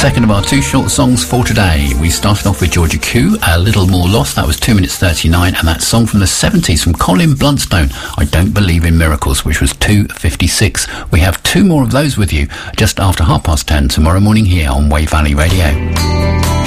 Second of our two short songs for today. We started off with Georgia Q, A Little More Lost. That was 2 minutes 39, and that song from the 70s from Colin Blunstone, I Don't Believe in Miracles, which was 2:56. We have two more of those with you just after 10:30 tomorrow morning here on Wave Valley Radio.